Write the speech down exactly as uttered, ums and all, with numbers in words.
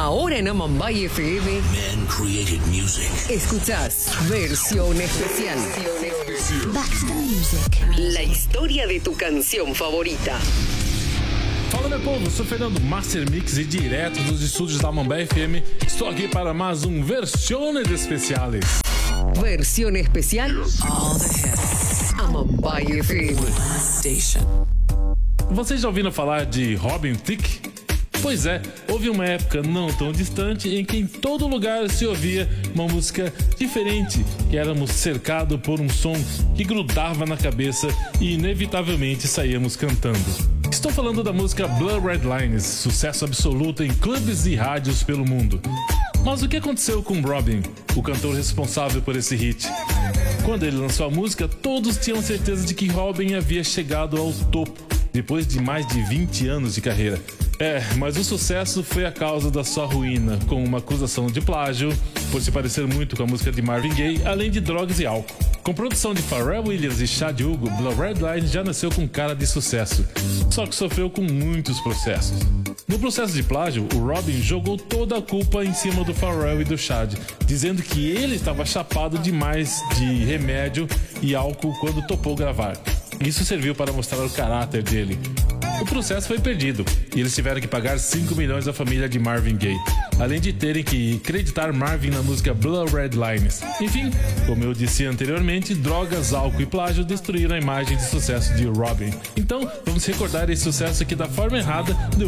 Ahora en Amambay F M. Man created music. Escuchás Versión Especial. Back to the music. La historia de tu canción favorita. Fala, meu povo, eu sou Fernando Master Mix e direto dos estúdios da Amambay F M estou aqui para mais um Versiones Especiales. Versión Especial. All the hits. Amambay F M. Station. Vocês já ouviram falar de Robin Thicke? Pois é, houve uma época não tão distante em que em todo lugar se ouvia uma música diferente, que éramos cercados por um som que grudava na cabeça e inevitavelmente saíamos cantando. Estou falando da música Blood Red Lines, sucesso absoluto em clubes e rádios pelo mundo. Mas o que aconteceu com Robin, o cantor responsável por esse hit? Quando ele lançou a música, todos tinham certeza de que Robin havia chegado ao topo, depois de mais de vinte anos de carreira. É, mas o sucesso foi a causa da sua ruína, com uma acusação de plágio, por se parecer muito com a música de Marvin Gaye, além de drogas e álcool. Com produção de Pharrell Williams e Chad Hugo, Blood Red Lines já nasceu com cara de sucesso, só que sofreu com muitos processos. No processo de plágio, o Robin jogou toda a culpa em cima do Pharrell e do Chad, dizendo que ele estava chapado demais de remédio e álcool quando topou gravar. Isso serviu para mostrar o caráter dele. O processo foi perdido e eles tiveram que pagar cinco milhões à família de Marvin Gaye, além de terem que acreditar Marvin na música Blood Red Lines. Enfim, como eu disse anteriormente, drogas, álcool e plágio destruíram a imagem de sucesso de Robin. Então, vamos recordar esse sucesso aqui da forma errada, do